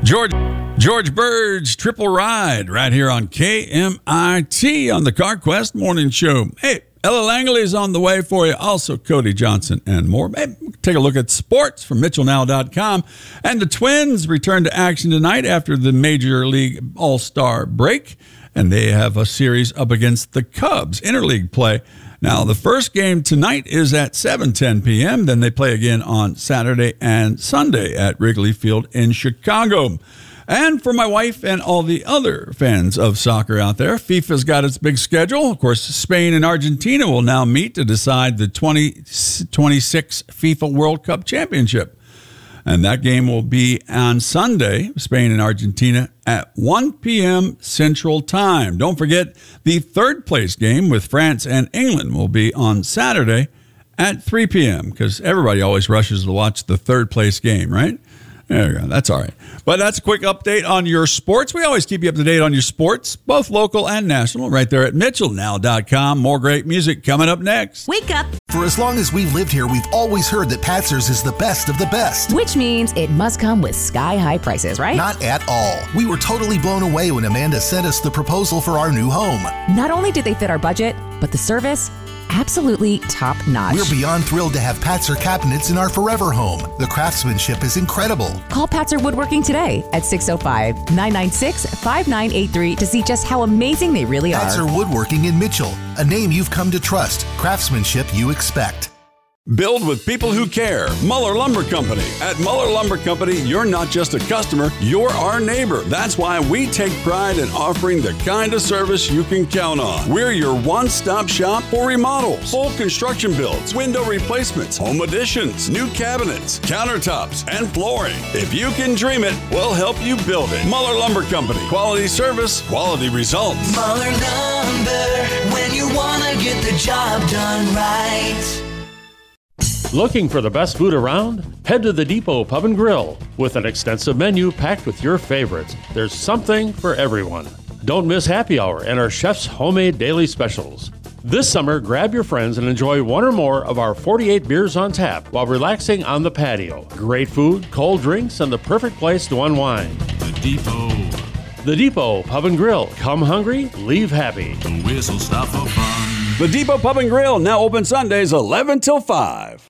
George Bird's Triple Ride right here on KMIT on the CarQuest Morning Show. Hey, Ella Langley's on the way for you. Also, Cody Johnson and more. Hey, take a look at sports from MitchellNow.com. And the Twins return to action tonight after the Major League All-Star break. And they have a series up against the Cubs, interleague play. Now, the first game tonight is at 7:10 p.m. Then they play again on Saturday and Sunday at Wrigley Field in Chicago. And for my wife and all the other fans of soccer out there, FIFA's got its big schedule. Of course, Spain and Argentina will now meet to decide the 2026 FIFA World Cup Championship. And that game will be on Sunday, Spain and Argentina, at 1 p.m. Central Time. Don't forget, the third place game with France and England will be on Saturday at 3 p.m. because everybody always rushes to watch the third place game, right? There you go. That's all right. But that's a quick update on your sports. We always keep you up to date on your sports, both local and national, right there at MitchellNow.com. More great music coming up next. Wake up. For as long as we've lived here, we've always heard that Patzer's is the best of the best. Which means it must come with sky-high prices, right? Not at all. We were totally blown away when Amanda sent us the proposal for our new home. Not only did they fit our budget, but the service, absolutely top-notch. We're beyond thrilled to have Patzer cabinets in our forever home. The craftsmanship is incredible. Call Patzer Woodworking today at 605-996-5983 to see just how amazing they really are. Patzer Woodworking in Mitchell, a name you've come to trust, craftsmanship you expect. Build with people who care. Muller Lumber Company. At Muller Lumber Company, you're not just a customer, you're our neighbor. That's why we take pride in offering the kind of service you can count on. We're your one-stop shop for remodels, full construction builds, window replacements, home additions, new cabinets, countertops, and flooring. If you can dream it, we'll help you build it. Muller Lumber Company. Quality service, quality results. Muller Lumber, when you want to get the job done right. Looking for the best food around? Head to the Depot Pub and Grill. With an extensive menu packed with your favorites, there's something for everyone. Don't miss happy hour and our chef's homemade daily specials. This summer, grab your friends and enjoy one or more of our 48 beers on tap while relaxing on the patio. Great food, cold drinks, and the perfect place to unwind. The Depot. The Depot Pub and Grill. Come hungry, leave happy. The whistle stop for fun. The Depot Pub and Grill, now open Sundays 11 till 5.